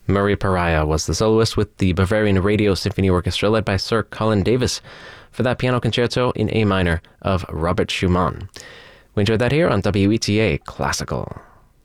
Maria Pariah was the soloist with the Bavarian Radio Symphony Orchestra led by Sir Colin Davis for that piano concerto in A minor of Robert Schumann. We enjoyed that here on WETA Classical.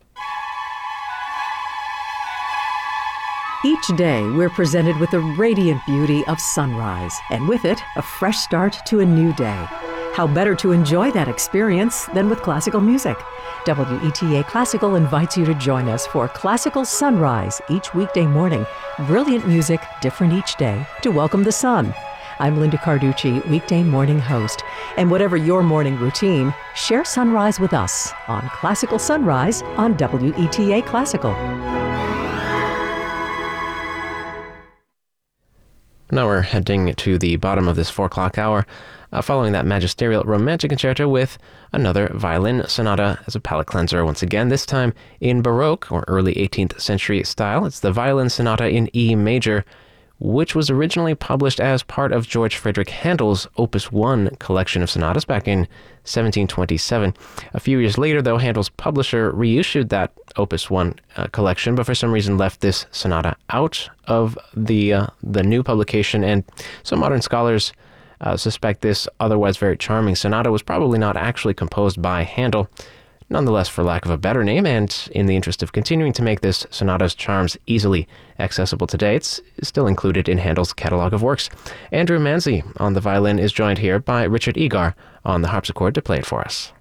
Each day, we're presented with the radiant beauty of sunrise, and with it, a fresh start to a new day. How better to enjoy that experience than with classical music? WETA Classical invites you to join us for Classical Sunrise each weekday morning. Brilliant music, different each day, to welcome the sun. I'm Linda Carducci, weekday morning host. And whatever your morning routine, share sunrise with us on Classical Sunrise on WETA Classical. Now we're heading to the bottom of this 4 o'clock hour, following that magisterial romantic concerto with another violin sonata as a palate cleanser once again, this time in Baroque or early 18th century style. It's the violin sonata in E major, which was originally published as part of George Frederick Handel's Opus 1 collection of sonatas back in 1727. A few years later, though, Handel's publisher reissued that Opus 1 collection, but for some reason left this sonata out of the new publication, and some modern scholars suspect this otherwise very charming sonata was probably not actually composed by Handel. Nonetheless, for lack of a better name, and in the interest of continuing to make this sonata's charms easily accessible today, it's still included in Handel's catalog of works. Andrew Manzi on the violin is joined here by Richard Egar on the harpsichord to play it for us.